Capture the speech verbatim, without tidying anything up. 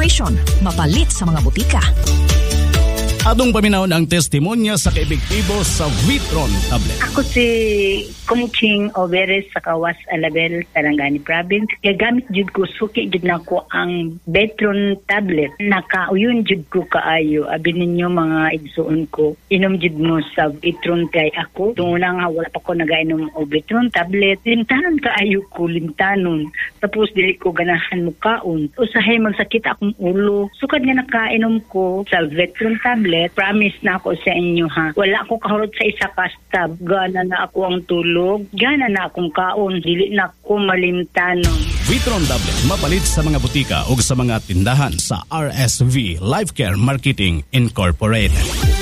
Corporation, mapalit sa mga butika. Atong paminawon ang testimonya sa kaepektibo sa Vitron tablet. Ako si Kumching Overes sa Kawas Alabel, Sarangani Province. Gagamit jud ko, suki jud na ko ang Vitron tablet. Nakauyon jud ko kaayo. Abi ninyo mga igsuon ko, inom jud mo sa Vitron kay ako. Tunguna nga wala pa ko nagainom o Vitron tablet. Limtanon kaayo ko, limtanon. Tapos dili ko ganahan mukaon. Usahay magsakit akong ulo. Sukad nga nakainom ko sa Vitron tablet. Promise na ako sa inyo ha. Wala ako kahurot sa isa kastab. Gana na ako ang tulog. Gana na akong kaon. Dili na ako malimtanon. Vitron tablet mapalit sa mga butika o sa mga tindahan sa R S V Life Care Marketing Incorporated.